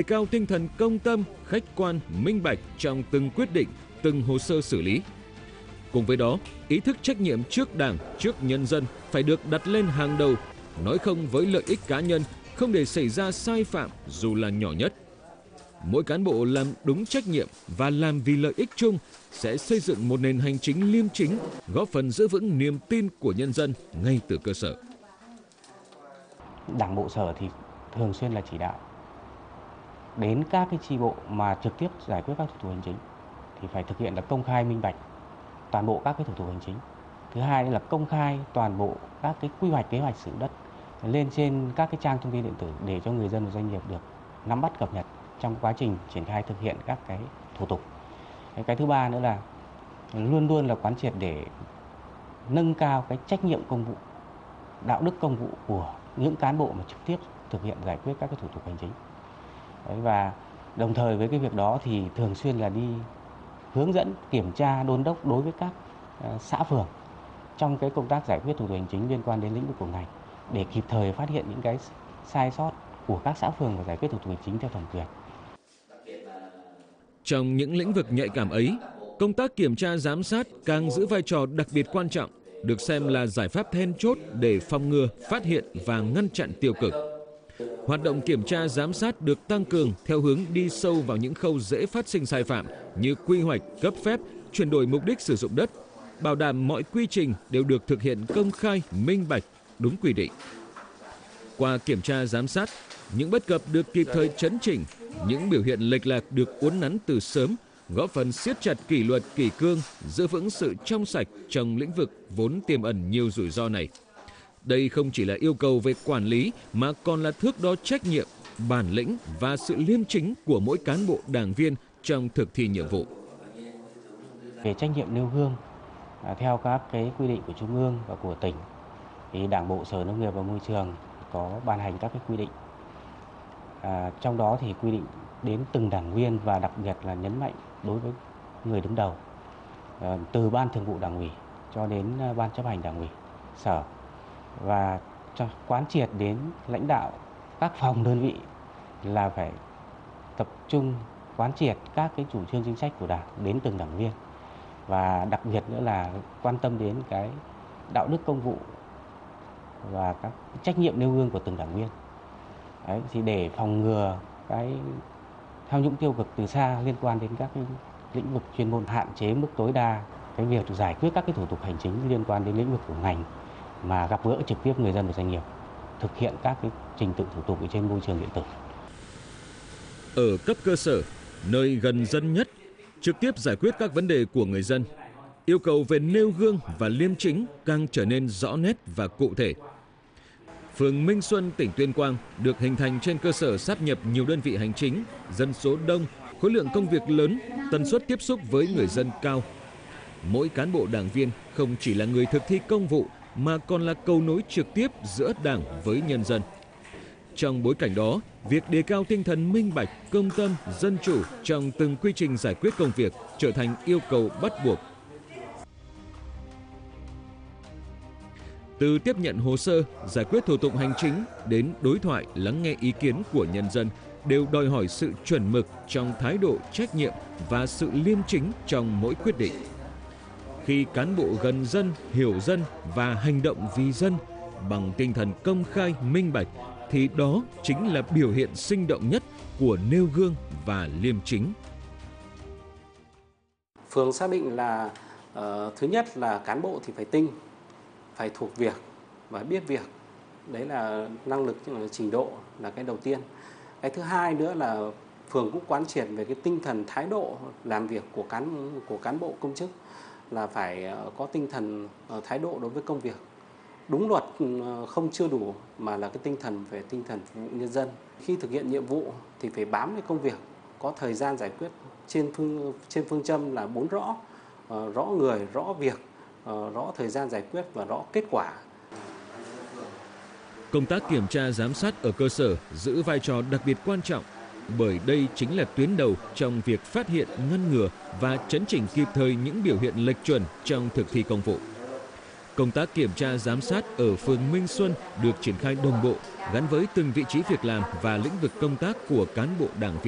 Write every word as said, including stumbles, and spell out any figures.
cao tinh thần công tâm, khách quan, minh bạch trong từng quyết định, từng hồ sơ xử lý. Cùng với đó, ý thức trách nhiệm trước Đảng, trước nhân dân phải được đặt lên hàng đầu, nói không với lợi ích cá nhân, không để xảy ra sai phạm dù là nhỏ nhất. Mỗi cán bộ làm đúng trách nhiệm và làm vì lợi ích chung sẽ xây dựng một nền hành chính liêm chính, góp phần giữ vững niềm tin của nhân dân ngay từ cơ sở. Đảng bộ sở thì thường xuyên là chỉ đạo đến các cái chi bộ mà trực tiếp giải quyết các thủ tục hành chính thì phải thực hiện là công khai minh bạch toàn bộ các cái thủ tục hành chính. Thứ hai là công khai toàn bộ các cái quy hoạch, kế hoạch sử dụng đất lên trên các cái trang thông tin điện tử để cho người dân và doanh nghiệp được nắm bắt, cập nhật trong quá trình triển khai thực hiện các cái thủ tục. Cái thứ ba nữa là luôn luôn là quán triệt để nâng cao cái trách nhiệm công vụ, đạo đức công vụ của những cán bộ mà trực tiếp thực hiện giải quyết các cái thủ tục hành chính. Đấy, và đồng thời với cái việc đó thì thường xuyên là đi hướng dẫn, kiểm tra, đôn đốc đối với các uh, xã phường trong cái công tác giải quyết thủ tục hành chính liên quan đến lĩnh vực của ngành để kịp thời phát hiện những cái sai sót của các xã phường và giải quyết thủ tục hành chính theo thẩm quyền. Trong những lĩnh vực nhạy cảm ấy, công tác kiểm tra giám sát càng giữ vai trò đặc biệt quan trọng, được xem là giải pháp then chốt để phòng ngừa, phát hiện và ngăn chặn tiêu cực. Hoạt động kiểm tra giám sát được tăng cường theo hướng đi sâu vào những khâu dễ phát sinh sai phạm như quy hoạch, cấp phép, chuyển đổi mục đích sử dụng đất, bảo đảm mọi quy trình đều được thực hiện công khai, minh bạch, đúng quy định. Qua kiểm tra giám sát, những bất cập được kịp thời chấn chỉnh, những biểu hiện lệch lạc được uốn nắn từ sớm, góp phần siết chặt kỷ luật kỷ cương, giữ vững sự trong sạch trong lĩnh vực vốn tiềm ẩn nhiều rủi ro này. Đây không chỉ là yêu cầu về quản lý mà còn là thước đo trách nhiệm, bản lĩnh và sự liêm chính của mỗi cán bộ đảng viên trong thực thi nhiệm vụ. Về trách nhiệm nêu gương, theo các cái quy định của Trung ương và của tỉnh, thì Đảng bộ Sở Nông nghiệp và Môi trường có ban hành các cái quy định. À, trong đó thì quy định đến từng đảng viên và đặc biệt là nhấn mạnh đối với người đứng đầu, à, từ ban thường vụ Đảng ủy cho đến ban chấp hành Đảng ủy sở, và cho quán triệt đến lãnh đạo các phòng đơn vị là phải tập trung quán triệt các cái chủ trương chính sách của Đảng đến từng đảng viên, và đặc biệt nữa là quan tâm đến cái đạo đức công vụ và các trách nhiệm nêu gương của từng đảng viên. Đấy, thì để phòng ngừa cái tham nhũng tiêu cực từ xa liên quan đến các cái lĩnh vực chuyên môn, hạn chế mức tối đa cái việc giải quyết các cái thủ tục hành chính liên quan đến lĩnh vực của ngành mà gặp gỡ trực tiếp người dân và doanh nghiệp, thực hiện các cái trình tự thủ tục ở trên môi trường điện tử. Ở cấp cơ sở, nơi gần dân nhất, trực tiếp giải quyết các vấn đề của người dân, yêu cầu về nêu gương và liêm chính càng trở nên rõ nét và cụ thể. Phường Minh Xuân, tỉnh Tuyên Quang được hình thành trên cơ sở sáp nhập nhiều đơn vị hành chính, dân số đông, khối lượng công việc lớn, tần suất tiếp xúc với người dân cao. Mỗi cán bộ đảng viên không chỉ là người thực thi công vụ mà còn là cầu nối trực tiếp giữa Đảng với nhân dân. Trong bối cảnh đó, việc đề cao tinh thần minh bạch, công tâm, dân chủ trong từng quy trình giải quyết công việc trở thành yêu cầu bắt buộc. Từ tiếp nhận hồ sơ, giải quyết thủ tục hành chính đến đối thoại, lắng nghe ý kiến của nhân dân đều đòi hỏi sự chuẩn mực trong thái độ, trách nhiệm và sự liêm chính trong mỗi quyết định. Khi cán bộ gần dân, hiểu dân và hành động vì dân bằng tinh thần công khai, minh bạch thì đó chính là biểu hiện sinh động nhất của nêu gương và liêm chính. Phường xác định là uh, thứ nhất là cán bộ thì phải tinh, phải thuộc việc và biết việc. Đấy là năng lực, trình độ là cái đầu tiên. Cái thứ hai nữa là phường cũng quán triệt về cái tinh thần thái độ làm việc của cán của cán bộ công chức, là phải có tinh thần thái độ đối với công việc. Đúng luật không chưa đủ mà là cái tinh thần về tinh thần phục vụ nhân dân. Khi thực hiện nhiệm vụ thì phải bám với công việc, có thời gian giải quyết trên phương trên phương châm là bốn rõ: rõ người, rõ việc, rõ thời gian giải quyết và rõ kết quả. Công tác kiểm tra giám sát ở cơ sở giữ vai trò đặc biệt quan trọng, bởi đây chính là tuyến đầu trong việc phát hiện, ngăn ngừa và chấn chỉnh kịp thời những biểu hiện lệch chuẩn trong thực thi công vụ. Công tác kiểm tra giám sát ở phường Minh Xuân được triển khai đồng bộ, gắn với từng vị trí việc làm và lĩnh vực công tác của cán bộ đảng viên.